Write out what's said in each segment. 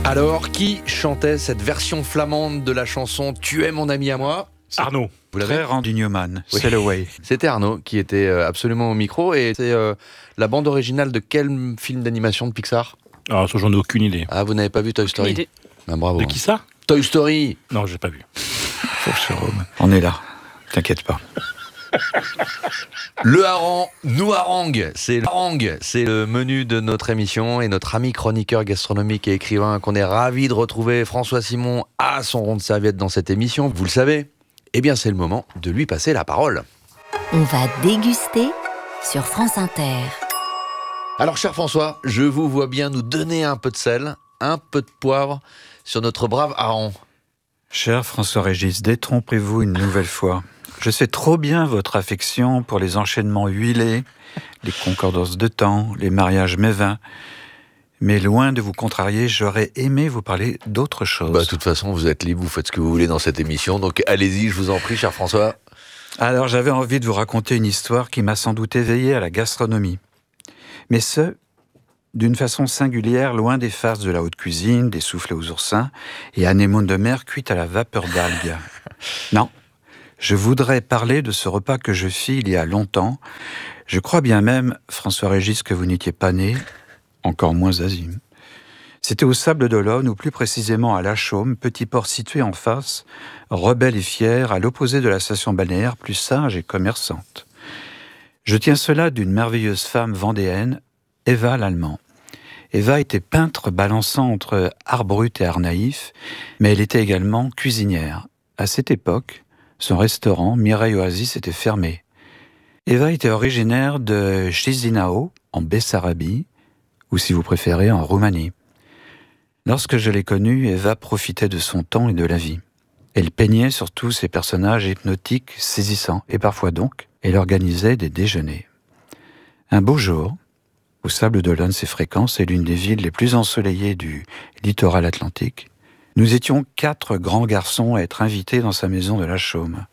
Alors, qui chantait cette version flamande de la chanson « Tu es mon ami à moi » ? Arnaud. Vous l'avez ? Très Randy Newman, Oui. Sail Away. C'était Arnaud qui était absolument au micro. Et c'est la bande originale de quel film d'animation de Pixar ? Alors, ça, j'en ai aucune idée. Ah, vous n'avez pas vu Toy Story ? idée. Ah, bravo. De qui ça ? Toy Story. Non, j'ai pas vu. Pauvre Jérôme. On est là, t'inquiète pas. Le hareng nous harangue. C'est le menu de notre émission. Et notre ami chroniqueur gastronomique et écrivain qu'on est ravi de retrouver, François Simon, a son rond de serviette dans cette émission. Vous le savez. Eh bien, c'est le moment de lui passer la parole. On va déguster sur France Inter. Alors, cher François, je vous vois bien nous donner un peu de sel, un peu de poivre sur notre brave hareng. Cher François-Régis, détrompez-vous une nouvelle fois. Je sais trop bien votre affection pour les enchaînements huilés, les concordances de temps, les mariages mévins. Mais loin de vous contrarier, j'aurais aimé vous parler d'autre chose. De toute façon, vous êtes libre, vous faites ce que vous voulez dans cette émission. Donc, allez-y, je vous en prie, cher François. Alors, j'avais envie de vous raconter une histoire qui m'a sans doute éveillé à la gastronomie. Mais ce, d'une façon singulière, loin des farces de la haute cuisine, des soufflets aux oursins et anémones de mer cuites à la vapeur d'algues. Non, je voudrais parler de ce repas que je fis il y a longtemps. Je crois bien même, François-Régis, que vous n'étiez pas né, encore moins Azim. C'était au Sable d'Olonne, ou plus précisément à La Chaume, petit port situé en face, rebelle et fier, à l'opposé de la station balnéaire, plus sage et commerçante. Je tiens cela d'une merveilleuse femme vendéenne, Eva l'Allemand. Eva était peintre balançant entre art brut et art naïf, mais elle était également cuisinière. À cette époque, son restaurant, Mireille Oasis, était fermé. Eva était originaire de Chisinau, en Bessarabie, ou si vous préférez, en Roumanie. Lorsque je l'ai connue, Eva profitait de son temps et de la vie. Elle peignait surtout ses personnages hypnotiques, saisissants, et parfois donc, elle organisait des déjeuners. Un beau jour, au Sable d'Olonne, c'est fréquent, c'est l'une des villes les plus ensoleillées du littoral atlantique, nous étions 4 grands garçons à être invités dans sa maison de La Chaume.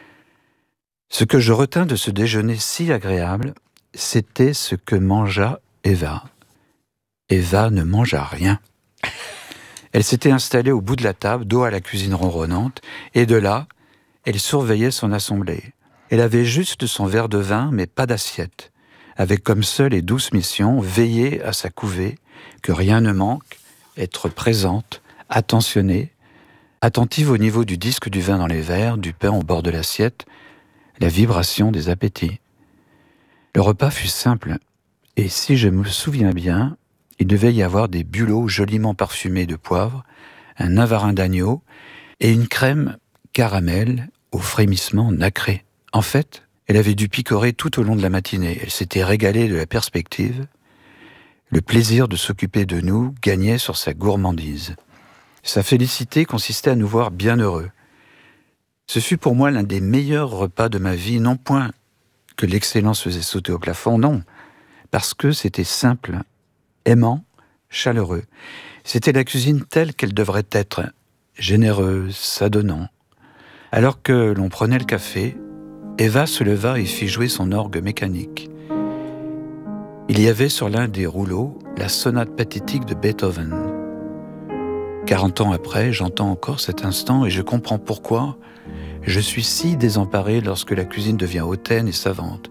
Ce que je retins de ce déjeuner si agréable, c'était ce que mangea Eva. Eva ne mangea rien. Elle s'était installée au bout de la table, dos à la cuisine ronronnante, et de là, elle surveillait son assemblée. Elle avait juste son verre de vin, mais pas d'assiette, avec comme seule et douce mission veiller à sa couvée, que rien ne manque, être présente, attentionnée, attentive au niveau du disque du vin dans les verres, du pain au bord de l'assiette, la vibration des appétits. Le repas fut simple, et si je me souviens bien, il devait y avoir des bulots joliment parfumés de poivre, un navarin d'agneau et une crème caramel au frémissement nacré. En fait, elle avait dû picorer tout au long de la matinée. Elle s'était régalée de la perspective. Le plaisir de s'occuper de nous gagnait sur sa gourmandise. Sa félicité consistait à nous voir bien heureux. Ce fut pour moi l'un des meilleurs repas de ma vie, non point que l'excellence faisait sauter au plafond, non, parce que c'était simple, aimant, chaleureux. C'était la cuisine telle qu'elle devrait être, généreuse, s'adonnant. Alors que l'on prenait le café, Eva se leva et fit jouer son orgue mécanique. Il y avait sur l'un des rouleaux la sonate pathétique de Beethoven. 40 ans après, j'entends encore cet instant et je comprends pourquoi je suis si désemparé lorsque la cuisine devient hautaine et savante.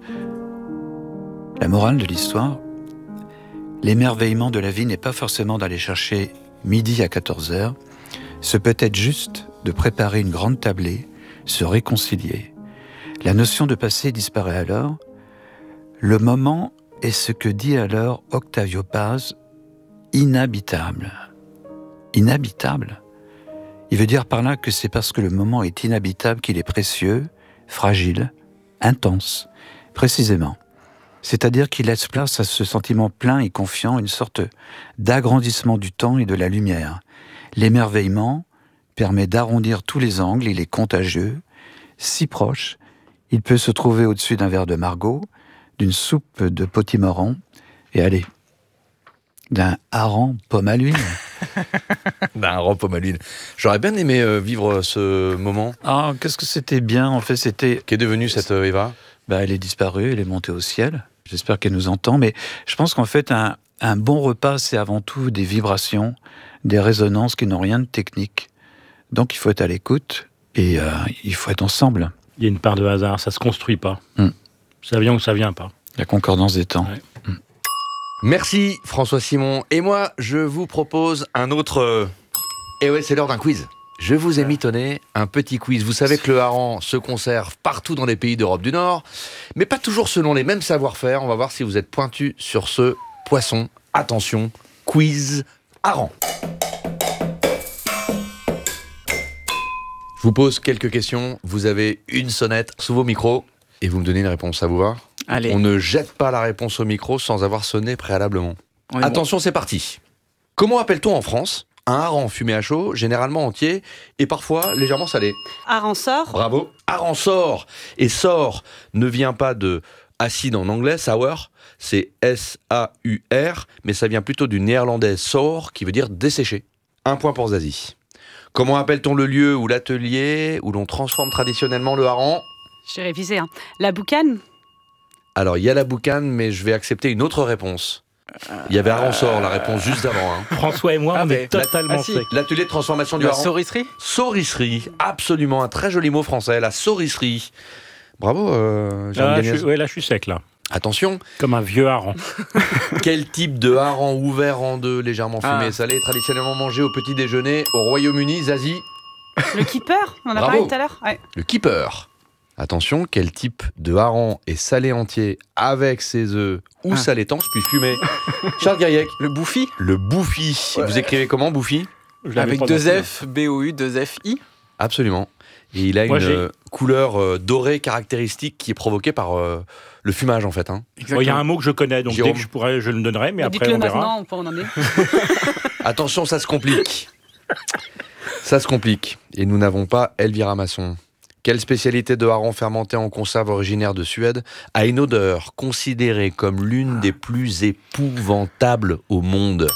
La morale de l'histoire, l'émerveillement de la vie n'est pas forcément d'aller chercher midi à 14h, ce peut être juste de préparer une grande tablée, se réconcilier. La notion de passé disparaît alors. Le moment est ce que dit alors Octavio Paz, inhabitable. Inhabitable. Il veut dire par là que c'est parce que le moment est inhabitable qu'il est précieux, fragile, intense, précisément. C'est-à-dire qu'il laisse place à ce sentiment plein et confiant, une sorte d'agrandissement du temps et de la lumière. L'émerveillement permet d'arrondir tous les angles, il est contagieux, si proche, il peut se trouver au-dessus d'un verre de Margaux, d'une soupe de potimarron, et allez, d'un hareng pomme à l'huile. D'un hareng pomme à l'huile. J'aurais bien aimé vivre ce moment. Ah, qu'est-ce que c'était bien, en fait, c'était... Qu'est devenue cette Eva ? Elle est disparue, elle est montée au ciel. J'espère qu'elle nous entend, mais je pense qu'en fait, un Un bon repas, c'est avant tout des vibrations, des résonances qui n'ont rien de technique. Donc il faut être à l'écoute et il faut être ensemble. Il y a une part de hasard, ça se construit pas. Ça vient ou ça vient pas. La concordance des temps. Ouais. Merci François Simon. Et moi, je vous propose un autre... Et ouais, c'est l'heure d'un quiz. Je vous ai mitonné un petit quiz. Vous savez que le hareng se conserve partout dans les pays d'Europe du Nord, mais pas toujours selon les mêmes savoir-faire. On va voir si vous êtes pointu sur ce poisson. Attention, quiz hareng. Je vous pose quelques questions. Vous avez une sonnette sous vos micros et vous me donnez une réponse. Ça vous va ? Allez. On ne jette pas la réponse au micro sans avoir sonné préalablement. Attention, c'est parti. Comment appelle-t-on en France un hareng fumé à chaud, généralement entier et parfois légèrement salé? Aransor. Bravo. Aransor. Et sor ne vient pas de acide en anglais, sour, c'est S-A-U-R, mais ça vient plutôt du néerlandais sour, qui veut dire desséché. 1 point pour Zazie. Comment appelle-t-on le lieu ou l'atelier où l'on transforme traditionnellement le hareng? J'ai révisé. La boucane. Alors, il y a la boucane, mais je vais accepter une autre réponse. Il y avait Aransor, la réponse juste d'avant. François et moi, on est mais- totalement si. secs. L'atelier de transformation du La hareng. saurisserie. Saurisserie, absolument, un très joli mot français, la saurisserie. Bravo, Jérôme Gagnès. Là, je suis sec, là. Attention, Comme un vieux hareng. quel type de hareng ouvert en deux, légèrement fumé Ah. et salé, traditionnellement mangé au petit déjeuner au Royaume-Uni, Zazie? Le keeper. On en a Bravo. parlé tout à l'heure. Ouais. Le keeper. Attention, quel type de hareng est salé entier avec ses œufs ou salé tanche puis fumé? Charles Gaillac. Le bouffi Le bouffi. Vous écrivez comment, bouffi? Je l'avais avec pas 2 non plus. F, B-O-U, 2 F-I. Absolument. Et il a Moi, une j'ai- couleur dorée caractéristique qui est provoquée par le fumage, en fait. Hein. Bon, il y a un mot que je connais, donc Jérôme. dès que je pourrais, je le donnerai, mais après Dites-le on verra. maintenant, on peut en nommer. Attention, ça se complique. Ça se complique. Et nous n'avons pas Elvira Masson. Quelle spécialité de hareng fermenté en conserve originaire de Suède a une odeur considérée comme l'une des plus épouvantables au monde?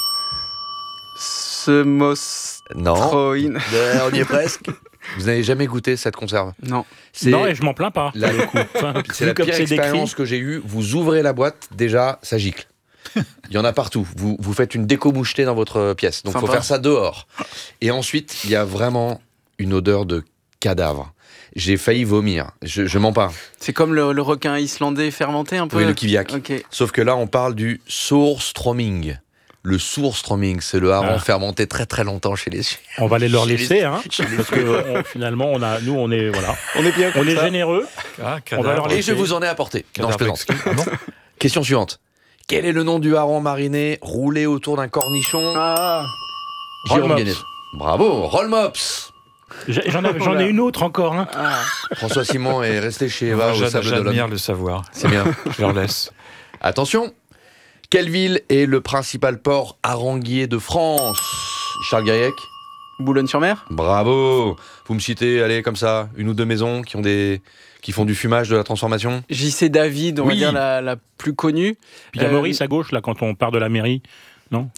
Non, Semostroïne. on y est presque. Vous n'avez jamais goûté cette conserve? Non. C'est Non, et je m'en plains pas. la, Enfin, c'est la vu comme pire c'est décrit. expérience que j'ai eue. Vous ouvrez la boîte, déjà, ça gicle. Il y en a partout. Vous faites une déco mouchetée dans votre pièce. Donc, il faut Sympa. faire ça dehors. Et ensuite, il y a vraiment une odeur de cadavre. J'ai failli vomir. Je mens pas. C'est comme le requin islandais fermenté un peu. Oui, le kiviak. Ok. Sauf que là, on parle du surströmming. Le surströmming, c'est le hareng Ah. fermenté très très longtemps chez les Suisses. On va les leur Chez les- laisser, hein, chez les- parce que finalement, nous, on est voilà, On est bien on est généreux. On va leur Et laisser. je vous en ai apporté. Non, je Cadavre plaisante. exquis. Ah non. Question suivante. Quel est le nom du hareng mariné roulé autour d'un cornichon? Ah. Jérôme Roll-mops. Gagnès. Bravo, Roll-mops. J'en ai une autre encore. Hein. Ah. François Simon est resté chez Eva au Sable d'Olonne. J'admire le savoir. C'est bien. Je leur laisse. Attention. Quelle ville est le principal port harenguier de France? Charles Gaillac. Boulogne-sur-Mer. Bravo. Vous me citez, allez, comme ça, une ou deux maisons qui font du fumage, de la transformation? JC David, on va Oui. dire la plus connue. Puis il y a Maurice à gauche, là, quand on part de la mairie. Non.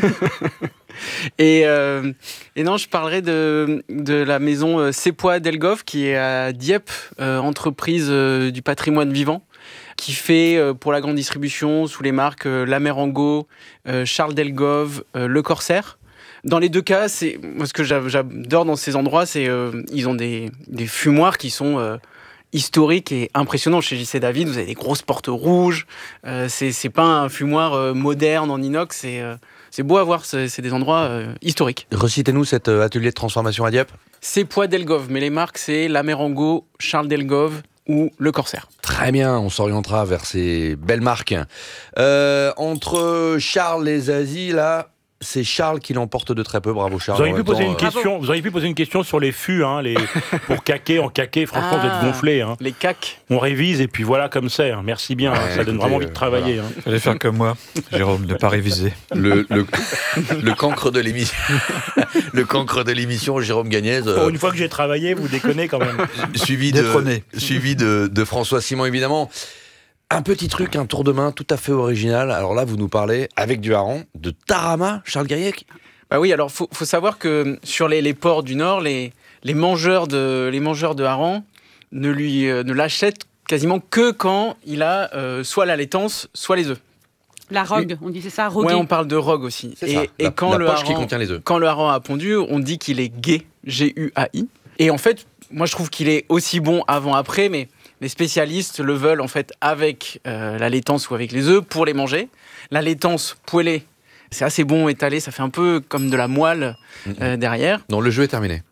Et non, je parlerai de la maison Sepois Delgove, qui est à Dieppe, entreprise du patrimoine vivant, qui fait pour la grande distribution sous les marques Lamerango, Charles Delgove, Le Corsaire. Dans les deux cas, moi ce que j'adore dans ces endroits, c'est ils ont des fumoirs qui sont historiques et impressionnants. Chez JC David, vous avez des grosses portes rouges. C'est pas un fumoir moderne en inox. C'est beau à voir. C'est des endroits historiques. Recitez-nous cet atelier de transformation à Dieppe. Sepois Delgove, mais les marques c'est Lamerango, Charles Delgove ou Le Corsaire. Très bien, on s'orientera vers ces belles marques. Entre Charles et Zazie, là, c'est Charles qui l'emporte de très peu. Bravo Charles. Vous auriez En pu même poser temps, une question. Vous auriez pu poser une question sur les fûts, hein, pour caquer en caquer. Franchement, vous êtes Ah. gonflés. Hein. Les CAC. On révise et puis voilà comme c'est. Hein. Merci bien. Ouais, hein. Ça donne écoutez, vraiment envie de travailler. Hein. Fallait faire comme moi, Jérôme, ne pas réviser. le cancre de l'émission. Le cancre de l'émission, Jérôme Gagnès. Pour une fois que j'ai travaillé, vous déconnez quand même. Suivi Détrôné. de François Simon, évidemment. Un petit truc, un tour de main tout à fait original. Alors là, vous nous parlez, avec du hareng, de tarama, Charles Gaillac. Bah oui, alors faut savoir que sur les ports du Nord, les mangeurs de hareng ne l'achètent quasiment que quand il a soit la laitance, soit les œufs. La rogue, on dit c'est ça, rogué. Ouais, on parle de rogue aussi. C'est ça, Et la quand le poche qui hareng, contient les œufs. quand le hareng a pondu, on dit qu'il est gai, G-U-A-I. Et en fait, moi je trouve qu'il est aussi bon avant-après, mais les spécialistes le veulent en fait avec la laitance ou avec les œufs pour les manger. La laitance poêlée, c'est assez bon étalé, ça fait un peu comme de la moelle derrière. Non, le jeu est terminé.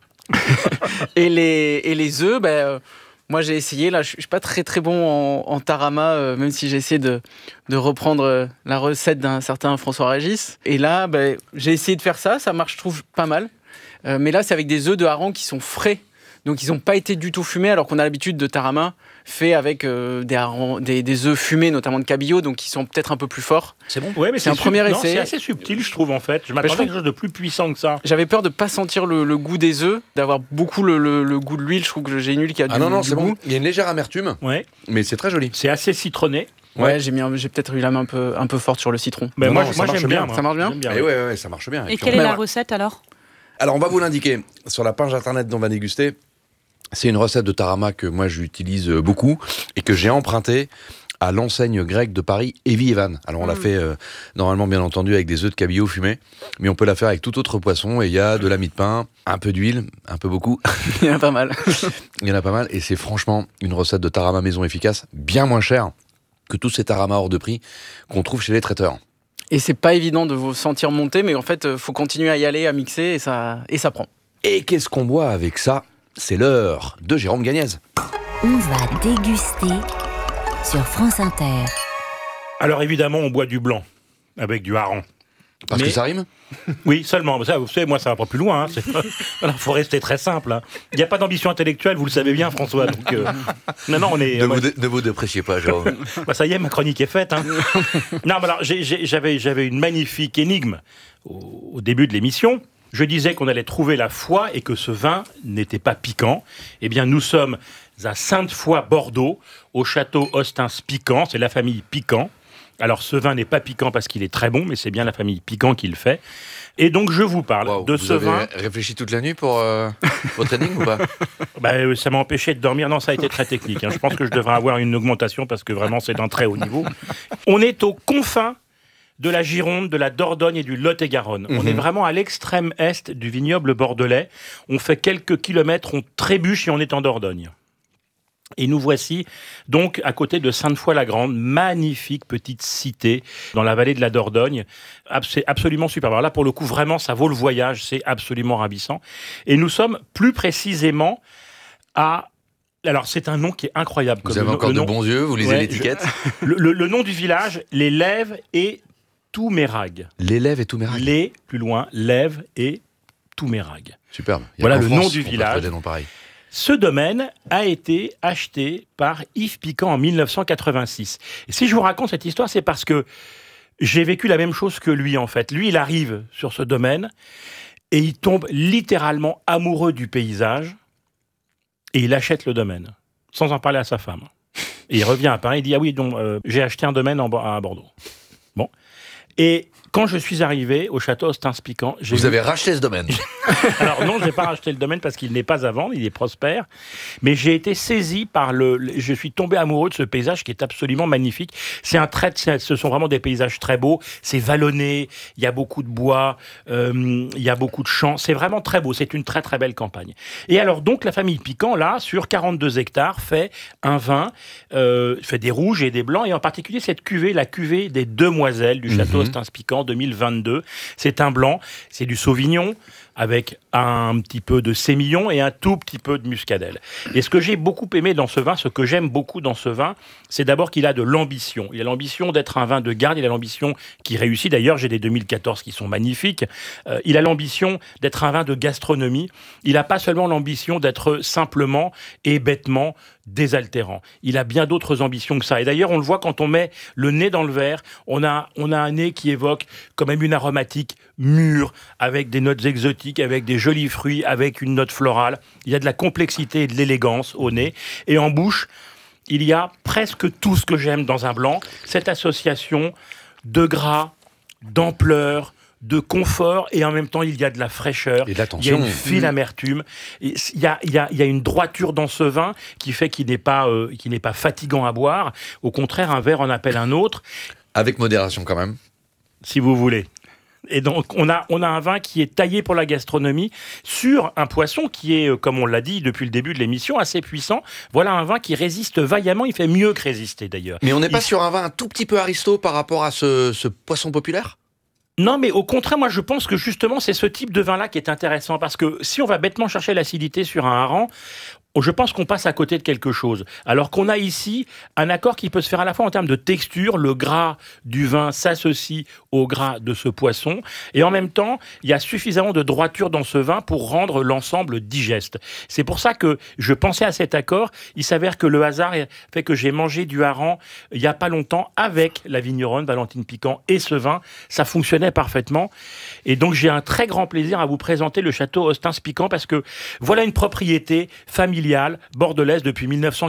Et les œufs, moi j'ai essayé, là je suis pas très très bon en tarama, même si j'ai essayé de reprendre la recette d'un certain François Régis. Et là, j'ai essayé de faire ça marche je trouve pas mal. Mais là c'est avec des œufs de hareng qui sont frais. Donc ils n'ont pas été du tout fumés, alors qu'on a l'habitude de tarama fait avec des œufs fumés, notamment de cabillaud, donc qui sont peut-être un peu plus forts. C'est bon. Ouais, mais c'est un premier essai. C'est assez subtil, je trouve, en fait. Je m'attendais à quelque chose de plus puissant que ça. J'avais peur de ne pas sentir le goût des œufs, d'avoir beaucoup le goût de l'huile. Je trouve que j'ai une huile qui a du goût. C'est bon. Il y a une légère amertume, mais c'est très joli. C'est assez citronné. Ouais, j'ai peut-être eu la main un peu forte sur le citron. Mais Non, moi, ça marche j'aime bien. bien. Ça marche bien. J'aime bien, Et ouais. ouais, ça marche bien. Et puis quelle est on- la recette alors? Alors, on va vous l'indiquer sur la page internet dont on va déguster. C'est une recette de tarama que moi j'utilise beaucoup et que j'ai empruntée à l'enseigne grecque de Paris, Evie Evan. Alors on l'a fait normalement bien entendu avec des œufs de cabillaud fumés, mais on peut la faire avec tout autre poisson et il y a de la mie de pain, un peu d'huile, un peu beaucoup. Il y en a pas mal. Il y en a pas mal et c'est franchement une recette de tarama maison efficace, bien moins chère que tous ces taramas hors de prix qu'on trouve chez les traiteurs. Et c'est pas évident de vous sentir monter, mais en fait, faut continuer à y aller, à mixer, et ça prend. Et qu'est-ce qu'on boit avec ça? C'est l'heure de Jérôme Gagnez. On va déguster sur France Inter. Alors évidemment, on boit du blanc avec du hareng. Parce Mais- que ça rime? Oui, seulement. Ça, vous savez, moi, ça va pas plus loin. Voilà, faut rester très simple. Il n'y a pas d'ambition intellectuelle, vous le savez bien, François. Donc, non, on est. Ne vous dépréciez pas, Jérôme. Ça y est, ma chronique est faite. Hein. Non, mais alors, j'avais une magnifique énigme au début de l'émission. Je disais qu'on allait trouver la foi et que ce vin n'était pas piquant. Eh bien, nous sommes à Sainte-Foy, Bordeaux, au château Ostens-Piquant. C'est la famille Piquant. Alors, ce vin n'est pas piquant parce qu'il est très bon, mais c'est bien la famille Piquant qui le fait. Et donc, je vous parle Wow, de vous ce avez vin. réfléchi toute la nuit pour votre énigme ou pas? Ça m'a empêché de dormir. Non, ça a été très technique. Hein. Je pense que je devrais avoir une augmentation parce que vraiment, c'est d'un très haut niveau. On est aux confins de la Gironde, de la Dordogne et du Lot-et-Garonne. On est vraiment à l'extrême est du vignoble bordelais. On fait quelques kilomètres, on trébuche et on est en Dordogne. Et nous voici donc à côté de Sainte-Foy-la-Grande, magnifique petite cité dans la vallée de la Dordogne. C'est absolument super. Alors là, pour le coup, vraiment, ça vaut le voyage, c'est absolument ravissant. Et nous sommes plus précisément à... Alors, c'est un nom qui est incroyable. Vous avez encore de bons yeux, vous lisez Ouais, l'étiquette. Le nom du village, les Lèves et Toumérag. L'élève et tout mérage. Les, plus loin, Lèves et Toumérag. Superbe. Il y a Voilà qu'en le France nom du qu'on peut village. trouver des noms pareils. Ce domaine a été acheté par Yves Piquant en 1986. Et si je vous raconte cette histoire, c'est parce que j'ai vécu la même chose que lui, en fait. Lui, il arrive sur ce domaine et il tombe littéralement amoureux du paysage et il achète le domaine, sans en parler à sa femme. Et il revient à Paris, il dit « Ah oui, donc, j'ai acheté un domaine à Bordeaux. » Bon. Et quand je suis arrivé au château Ostens-Piquant, Vous avez racheté ce domaine. Alors non, je n'ai pas racheté le domaine parce qu'il n'est pas à vendre, il est prospère. Mais j'ai été saisi par je suis tombé amoureux de ce paysage qui est absolument magnifique. Ce sont vraiment des paysages très beaux. C'est vallonné, il y a beaucoup de bois, il y a beaucoup de champs. C'est vraiment très beau. C'est une très très belle campagne. Et alors donc la famille Piquant là, sur 42 hectares, fait un vin, fait des rouges et des blancs, et en particulier cette cuvée, la cuvée des Demoiselles du château Ostens-Piquant 2022. C'est un blanc, c'est du Sauvignon, avec un petit peu de sémillon et un tout petit peu de muscadelle. Et ce que j'ai beaucoup aimé dans ce vin, ce que j'aime beaucoup dans ce vin, c'est d'abord qu'il a de l'ambition. Il a l'ambition d'être un vin de garde, il a l'ambition qui réussit. D'ailleurs, j'ai des 2014 qui sont magnifiques. Il a l'ambition d'être un vin de gastronomie. Il n'a pas seulement l'ambition d'être simplement et bêtement désaltérant. Il a bien d'autres ambitions que ça. Et d'ailleurs, on le voit quand on met le nez dans le verre, on a un nez qui évoque quand même une aromatique mûre, avec des notes exotiques, avec des jolis fruits, avec une note florale. Il y a de la complexité et de l'élégance au nez. Et en bouche, il y a presque tout ce que j'aime dans un blanc. Cette association de gras, d'ampleur, de confort, et en même temps il y a de la fraîcheur, Et de il y a l'attention. une fine amertume, et il y a une droiture dans ce vin qui fait qu'il n'est pas fatigant à boire. Au contraire, un verre en appelle un autre. Avec modération quand même. Si vous voulez. Et donc, on a un vin qui est taillé pour la gastronomie sur un poisson qui est, comme on l'a dit depuis le début de l'émission, assez puissant. Voilà un vin qui résiste vaillamment. Il fait mieux que résister, d'ailleurs. Mais on n'est pas sur un vin un tout petit peu aristo par rapport à ce poisson populaire ? Non, mais au contraire, moi, je pense que justement, c'est ce type de vin-là qui est intéressant. Parce que si on va bêtement chercher l'acidité sur un hareng, je pense qu'on passe à côté de quelque chose. Alors qu'on a ici un accord qui peut se faire à la fois en termes de texture, le gras du vin s'associe au gras de ce poisson, et en même temps, il y a suffisamment de droiture dans ce vin pour rendre l'ensemble digeste. C'est pour ça que je pensais à cet accord. Il s'avère que le hasard fait que j'ai mangé du hareng il n'y a pas longtemps avec la vigneronne Valentine Piquant et ce vin. Ça fonctionnait parfaitement. Et donc, j'ai un très grand plaisir à vous présenter le château Ostens-Piquant parce que voilà une propriété familiale bordelaise depuis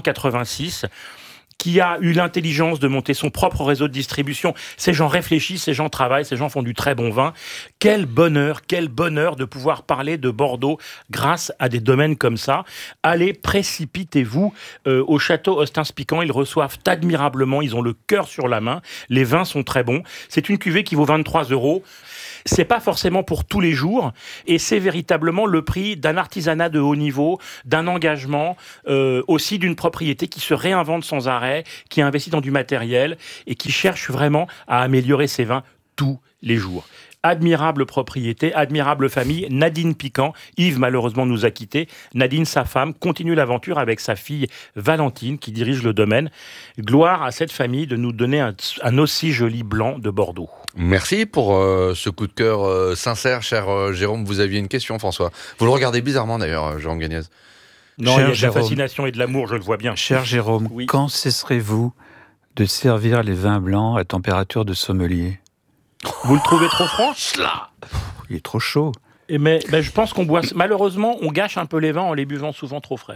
1986, qui a eu l'intelligence de monter son propre réseau de distribution. Ces gens réfléchissent, ces gens travaillent, ces gens font du très bon vin. Quel bonheur de pouvoir parler de Bordeaux grâce à des domaines comme ça. Allez, précipitez-vous au château Ostens-Piquant. Ils reçoivent admirablement, ils ont le cœur sur la main. Les vins sont très bons. C'est une cuvée qui vaut 23 €. C'est pas forcément pour tous les jours, et c'est véritablement le prix d'un artisanat de haut niveau, d'un engagement, aussi d'une propriété qui se réinvente sans arrêt, qui investit dans du matériel et qui cherche vraiment à améliorer ses vins tous les jours. Admirable propriété, admirable famille. Nadine Piquant, Yves malheureusement nous a quittés. Nadine, sa femme, continue l'aventure avec sa fille Valentine qui dirige le domaine. Gloire à cette famille de nous donner un aussi joli blanc de Bordeaux. Merci pour ce coup de cœur sincère, cher Jérôme. Vous aviez une question, François. Vous le regardez bizarrement d'ailleurs, Jérôme Gagnez. Non, Cher il y a de la Jérôme. fascination et de l'amour, je le vois bien. Cher Jérôme, Oui. quand cesserez-vous de servir les vins blancs à température de sommelier ? Vous le trouvez trop franc ? Il est trop chaud. Mais je pense qu'on boit... Malheureusement, on gâche un peu les vins en les buvant souvent trop frais.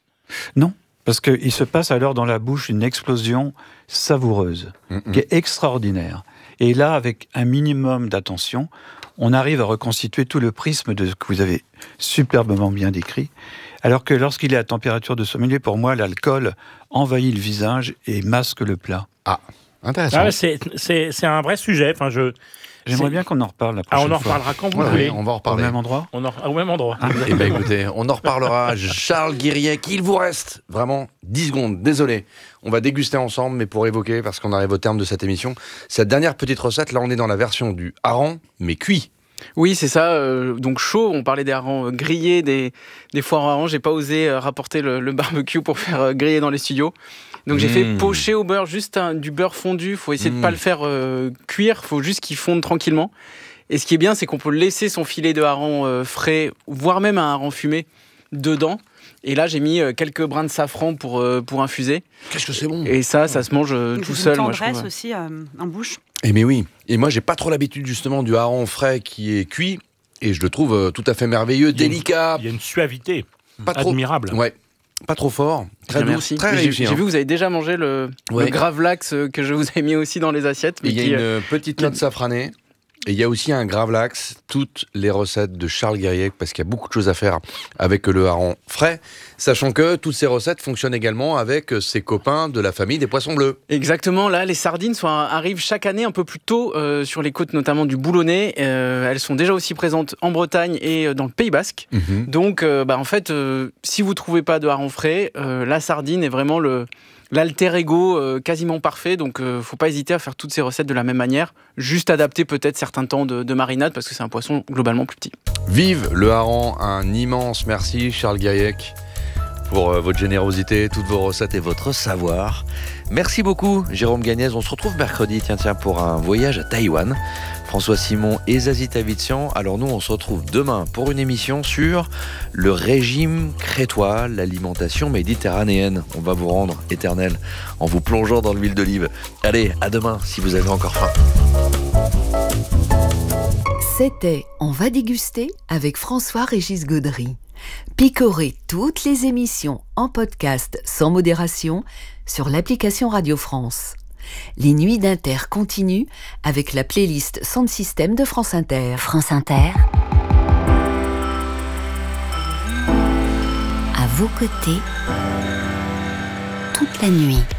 Non, parce qu'il se passe alors dans la bouche une explosion savoureuse, qui est extraordinaire. Et là, avec un minimum d'attention, on arrive à reconstituer tout le prisme de ce que vous avez superbement bien décrit. Alors que lorsqu'il est à température de sommelier, pour moi, l'alcool envahit le visage et masque le plat. Ah, intéressant. Ah, c'est un vrai sujet. Enfin, J'aimerais bien qu'on en reparle la prochaine on en fois. reparlera quand vous Ouais, voulez. on va en Au reparler. même endroit ? Au même endroit. Eh bien écoutez, on en reparlera. Charles Guiriec, il vous reste vraiment 10 secondes, désolé. On va déguster ensemble, mais pour évoquer, parce qu'on arrive au terme de cette émission, cette dernière petite recette, là on est dans la version du hareng, mais cuit. Oui, c'est ça. Donc chaud, on parlait des harengs grillés, des foires harengs. J'ai pas osé rapporter le barbecue pour faire griller dans les studios. Donc j'ai fait pocher au beurre, juste du beurre fondu. Faut essayer de pas le faire cuire, faut juste qu'il fonde tranquillement. Et ce qui est bien, c'est qu'on peut laisser son filet de hareng frais, voire même un hareng fumé, dedans. Et là, j'ai mis quelques brins de safran pour infuser. Qu'est-ce que c'est bon. Et ça se mange tout seul. Une Moi, je tendresse trouve. aussi en bouche. Eh mais oui, et moi j'ai pas trop l'habitude justement du hareng frais qui est cuit, et je le trouve tout à fait merveilleux, délicat, Il y a une suavité pas trop admirable. Ouais, pas trop fort, très doux, Merci. très Mais réussi. J'ai vu que vous avez déjà mangé le gravlax que je vous ai mis aussi dans les assiettes. Mais Il y qui, a une petite note safranée. Et il y a aussi un gravlax, toutes les recettes de Charles Guiriec, parce qu'il y a beaucoup de choses à faire avec le hareng frais, sachant que toutes ces recettes fonctionnent également avec ses copains de la famille des poissons bleus. Exactement, là les sardines arrivent chaque année un peu plus tôt sur les côtes notamment du Boulonnais. Elles sont déjà aussi présentes en Bretagne et dans le Pays Basque. Donc en fait, si vous ne trouvez pas de hareng frais, la sardine est vraiment l'alter ego quasiment parfait. Donc faut pas hésiter à faire toutes ces recettes de la même manière, juste adapter peut-être certains temps de marinade parce que c'est un poisson globalement plus petit. Vive le hareng, un immense merci Charles Guiriec pour votre générosité, toutes vos recettes et votre savoir. Merci beaucoup Jérôme Gagnez, on se retrouve mercredi tiens, pour un voyage à Taïwan. François Simon et Zazie Tavitsian. Alors nous on se retrouve demain pour une émission sur le régime crétois, l'alimentation méditerranéenne. On va vous rendre éternel en vous plongeant dans l'huile d'olive. Allez, à demain si vous avez encore faim. C'était On va déguster avec François-Régis Gaudry. Picorez toutes les émissions en podcast sans modération sur l'application Radio France. Les nuits d'Inter continuent avec la playlist Sound System de France Inter. France Inter. À vos côtés, toute la nuit.